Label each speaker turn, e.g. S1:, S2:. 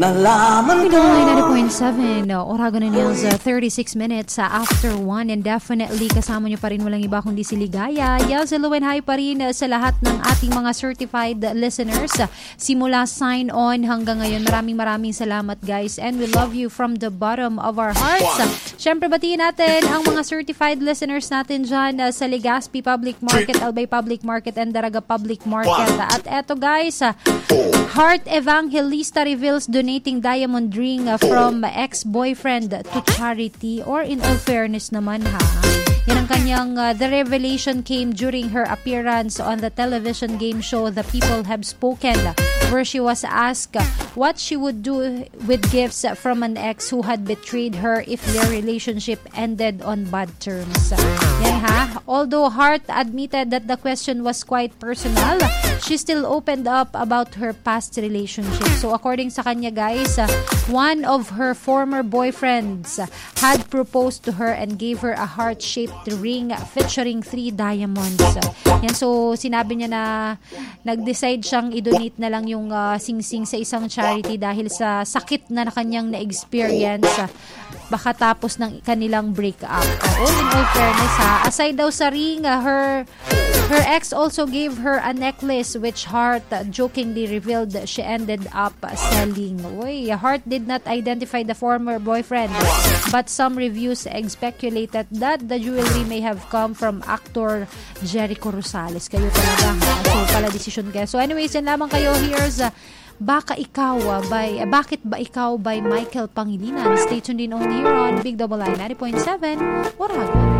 S1: Nalaman ko.
S2: Pinoy 90.7, Oragon and Hills, 36 minutes after 1, and definitely kasama nyo pa rin walang iba kundi si Ligaya. Yes, hello and hi pa rin sa lahat ng ating mga certified listeners. Simula sign on hanggang ngayon, maraming salamat guys, and we love you from the bottom of our hearts. Siyempre batiin natin ang mga certified listeners natin dyan sa Legazpi Public Market, Albay Public Market, and Daraga Public Market. At eto guys, Heart Evangelista reveals donating diamond ring from ex-boyfriend to charity, or in all fairness naman ha. Yan ang kanyang, the revelation came during her appearance on the television game show The People Have Spoken, where she was asked what she would do with gifts from an ex who had betrayed her if their relationship ended on bad terms. Yan ha. Although Hart admitted that the question was quite personal, she still opened up about her past relationship. So according sa kanya guys, one of her former boyfriends had proposed to her and gave her a heart-shaped ring featuring 3 diamonds. Yan, so sinabi niya na nag-decide siyang i-donate na lang yung sing-sing sa isang charity dahil sa sakit na kanyang na-experience baka tapos ng kanilang breakup. All in all fairness ha, aside daw sa ring, her ex also gave her a necklace which Hart jokingly revealed she ended up selling. Uy, Hart did not identify the former boyfriend, but some reviews speculated that the jewelry may have come from actor Jericho Rosales. Kayo talaga ha. So pala decision kayo. So anyways, yan lamang kayo. Here's Bakit Ba Ikaw by Michael Pangilinan. Stay tuned in only here on Big Double I 90.7 Oragon.